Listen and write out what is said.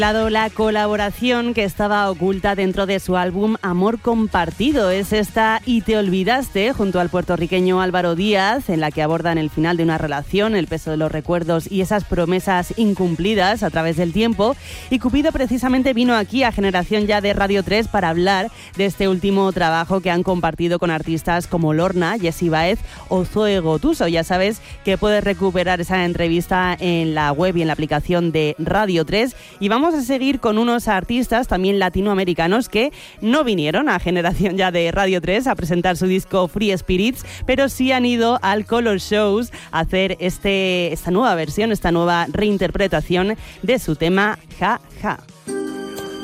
La colaboración que estaba oculta dentro de su álbum Amor Compartido es esta Y te olvidaste, junto al puertorriqueño Álvaro Díaz, en la que abordan el final de una relación, el peso de los recuerdos y esas promesas incumplidas a través del tiempo. Y Cupido precisamente vino aquí a Generación Ya de Radio 3 para hablar de este último trabajo que han compartido con artistas como Lorna, Jessie Baez o Zoe Gotuso. Ya sabes que puedes recuperar esa entrevista en la web y en la aplicación de Radio 3. Y vamos a seguir con unos artistas también latinoamericanos que no vinieron a Generación Ya de Radio 3 a presentar su disco Free Spirits, pero sí han ido al Color Shows a hacer esta nueva versión, esta nueva reinterpretación de su tema Ja Ja.